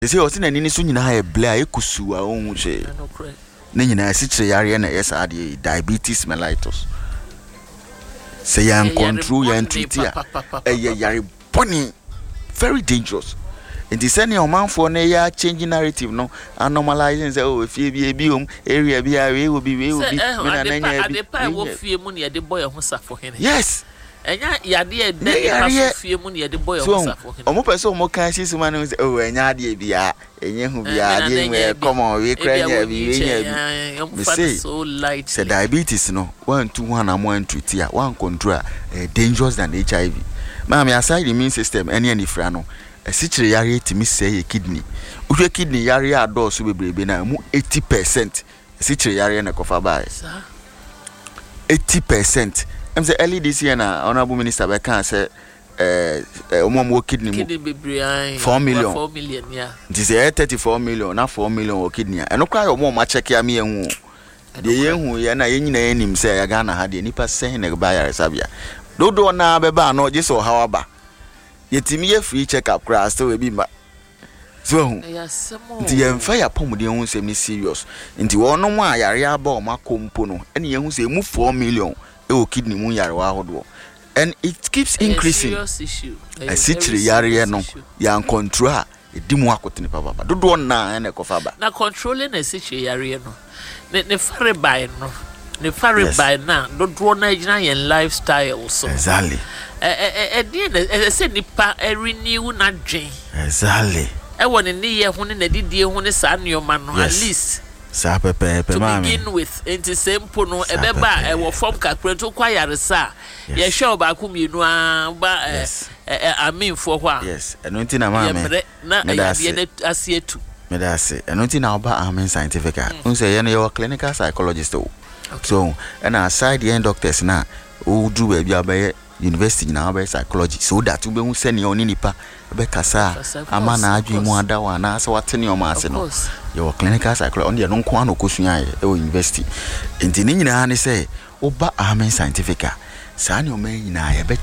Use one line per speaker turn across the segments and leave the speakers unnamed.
They say what's in any soon in a blare kusu a own say. Nina sitre yare na yes adi diabetes mellitus. Say yan control yan treatia. Yare bunny very dangerous. In the same man for na changing narrative no and normalizing say oh if you be a biome area be a will be yes.
Enya yade de fie mu ne de boy o safo
hene. Omo person mo kan si suma no say oh enya de bia enye hu bia de we come on we kra nya bi we say
so light.
Say diabetes no 1 2 1 and 1 treat ya one control dangerous than HIV. Mama aside the immune system any fra no sichire yare timi say kidney. Uhwe kidney yare ado so bebrebe na mu 80% sichire yare na kofa bae. 80%. I'm say early this year na honorable minister be can say omo kidney mu 4 million
yeah.
This is 34 million na 4 million o kidney. Eno kwa omo ma check ya me ehu. De yehu ye na ye nyina enim say ya Ghana ha de nipa sen na ba yare sabia. Dodo na be ba no je so how ba. Yetimi ye free check up class so we bi ma. So nti ye mfa ya pomode hu sem ni serious. Nti wono mu ayare aba o makompo no ene ye hu say mu 4 million kidney mu yare wa hodo and it keeps increasing.
A serious issue.
A sichire yare no ya control edimu akotene papa dodo na ene kofa ba
na controlling a sichire yare no ne fare by no ne fare by na dodo na gina yen lifestyle so
exactly
say nipa renew na dwen
exactly
won ne ye ho ne nadidie ho ne sa neoma no at least
sa pepe mama
begin with into simple no ebeba e wo form kakra to kwayare sa ye hwe ba ku mienu a ba amen for hwa
yes eno nti na mama
na ye asietu
me da se eno nti na oba amen scientific unse ye no ye clinical psychologist so and aside the doctors na o do ba bia ba university na ba psychology so that we be send you nipa be kasa ama na adwen mu adawa na ase watene o ma ase no your clinical psychology on the no nko an okosua e university enti ni nyina ne say oba amen scientific sa ne o man nyina ye be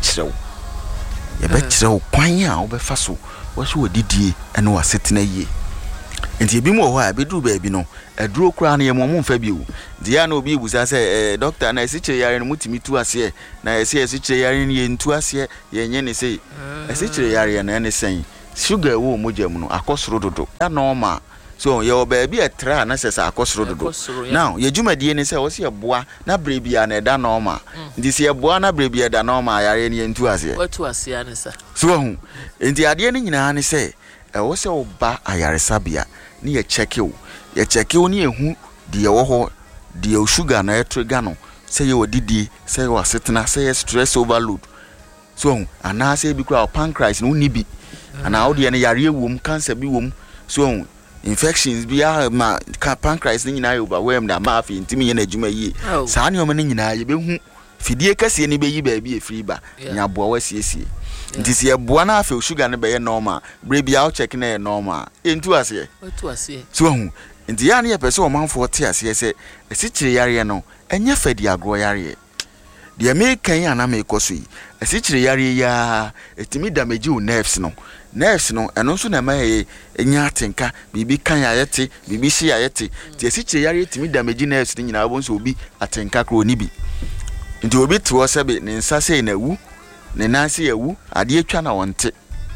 kirew kwan a o be fa so wo so odidie ene wa setena yie enti ebi mu ho a be duru ba bi no eduro kura na ye mo mfa bi o dia na obi ebusa say doctor na esichire yare no mutimi tu ase na esichire yare no ye ntu ase ye nye ne say esichire yare na ne sen sugar wo mogya mu no akosoro dodo na normal so ye oba bi etra na sesa akosoro dodo now ye dwumadie ne say wo se eboa na brebia na eda normal ndi se eboa na brebia da normal yare ne ye ntu ase
watu ase ane sa
so hu enti ade ne nyina ne say wo se oba ayare sabia ni ye check you ni ehu de ye wo ho de ye sugar na trigger no say ye odidi say ye wasetena say ye stress overload so ana say bi kwa pancreas no ni bi ana wo de ne yare ewom cancer bi wom so infections bi ma pancreas ni nyina ye overwhelmed na ma afi ntimi ye na adwuma yi saa ne o me nyina ye behu fidie kase ni be yi ba bi e free ba nya boa wasiesie nti se eboa na afi sugar ne be ye normal bre bia o check na ye normal entu ase so hu nti ya na ye pese o manfo te ase se esichire yare no enye fadi agro yare de American ya na me koso yi esichire yare ya etimi damage o nerves no eno so na ma ye enya atenka bibi kan ya yete bibi shi ya yete ti esichire yare etimi damage nerves ni nyina bo so obi atenka kro ni bi nti obi to sebe ne nsa sei na wu ne nansi ewu ade atwa na wonte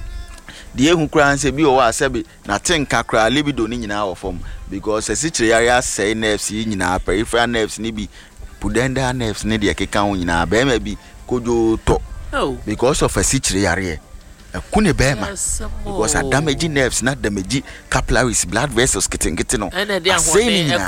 de ehu kra nse bi o wa sebe na tenka kra libido ni nyina wo form because esichire yare asai nerves yi nyina peripheral nerves ni bi pudendal nerves ni de keka wo nyina ba ma bi kojo to because of esichire yare kune bema because a damage nerves na damage capillaries blood vessels kete no
asai ni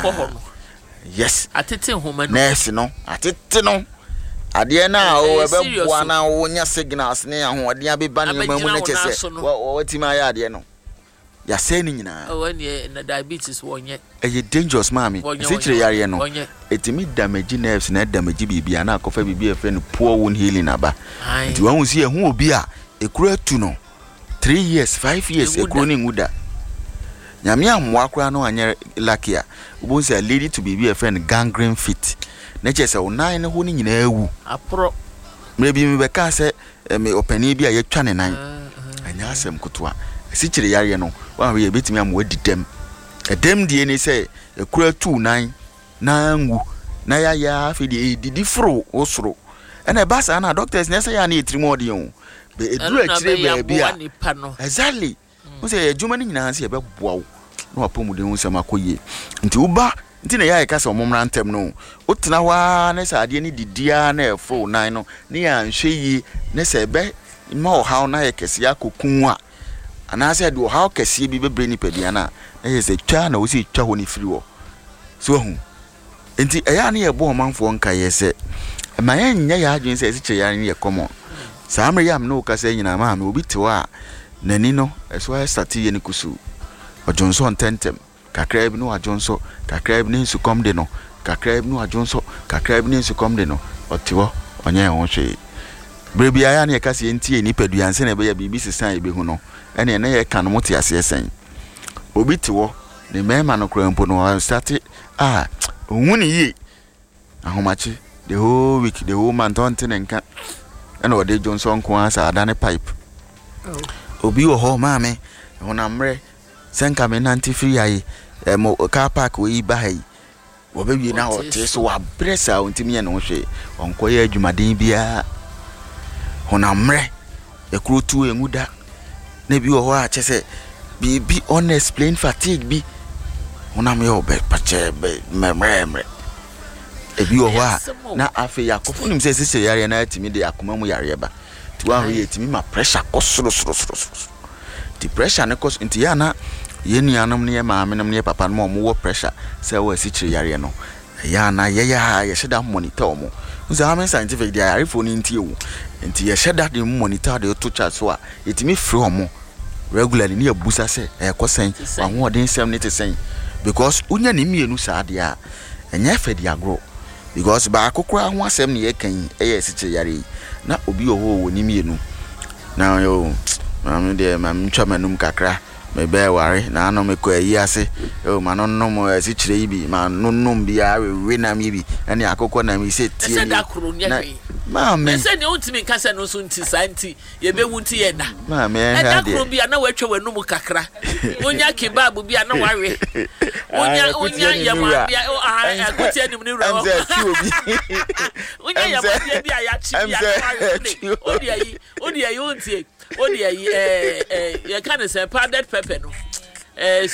yes
atete homa no
nerves no atete no ade na o ebe bua na wo nya signals ne ahoɔden abeba ne mamu na kyese watima ya ade no ya say ni nyina
na diabetes wonye
dangerous mami sichire yare no etimi damage nerves na damage bibia na akofa bibia fe no poor wound healing aba nti wan si ehu obi a ekura tu no 3 years 5 years ekuro ni nguda nyame amwa kora no anye lucky a ubonsi a lady to bibia fe no gangrene fit na chese onan ne ho ni nyina ewu
apro
maybe me be ka se me opani bi a yetwa ne nan anya asem kutoa sichire yare no wa we betimi am wadi dem edem die ni say ekura 29 na ngu na ya afi di didi fro osoro ena ba sa na doctors na say ya na etrimo de o be eduru akire ba bia exactly o say ejuma ni nyina se be boa no apomu de hu se makoye nti uba nti na ya ka se omomra ntem no otena wa na sa ade ni didia na efo 9 no ne ya nhwe yi ne se be ma o haw na ye kese akokun a ana se do haw kese bi bebre ni padua na ye se twa na o si twa ho ni firi wo so hu nti eya na ye bo manfo nka ye se ma ye nya ya adwen se siche ya ni ye common sa amre ya no ka se nyina ma obi tewa nani no eso ya start ye ni kusu ojonso tentem kakra bi no ajonso kakra bi ni su komde no kakra bi no ajonso kakra bi ni su komde no otiwo onye ho hwe brebi aya na ka se ntie ni padua nse na be ya bibi sisan ebe hu no ene na ye ka no mote ase esen obi tewo ne mema no krampo no start ohuni yi ahomachi the whole week the whole month on tenenka ene ode Johnson ko asa adane pipe obi wo ho maame honamre senka me nanti free ayi mo car park we ba hai wo be wi na hote so wa bresa ontimi ye no hwe onkoye adwumaden bia honamre ekuro tu enguda na bi wo ho a chese bi unexplained fatigue bi honam yo be pache be memre ebi wo ho a na afi yakofo nim se se yare na atimi de akoma mu yare ba ti wa ho ye timi ma pressure kosoro the pressure ne kos nti ya na ye nuanom ne maame nom ne papa no mo wo pressure se wo asichire yare no ya na ye sheda monitor mo nza amen scientific dia yare fo ni nti ewu nti ye sheda de monitor de to chat so a yetimi free omo regularly ne abusa se kosen wa ho den sem ne te sen because unya ne mienu sa de a enya fe dia grow because ba akokora ho asem ne ye kan asichire yare na obi wo ni mienu na yo mam de mam chamanum kakra me be ware na no me ko ayi ase o ma no no mo asichire yi bi ma no no bia we na mi bi ene akokọ na mi se tie ni ma me
se ne untimi kasa no so nti santi ye be wunti ye da
ma me
e da kro bia na watwa wanum kakra onya kebab bia na ware onya yama bia akuti anim ni wura onya yama bia ya chi bia na ware odi ayi unti odi ayi ye kan say powdered pepper no